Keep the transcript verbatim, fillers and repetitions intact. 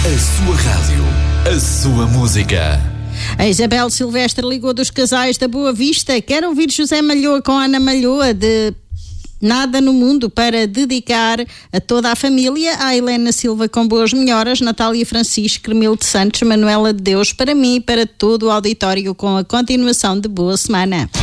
A sua rádio, a sua música. A Isabel Silvestre ligou dos Casais da Boa Vista. Quer ouvir José Malhoa com Ana Malhoa de Nada no Mundo para dedicar a toda a família, a Helena Silva com Boas Melhoras, Natália Francisco, Cremil de Santos, Manuela de Deus, para mim e para todo o auditório, com a continuação de boa semana.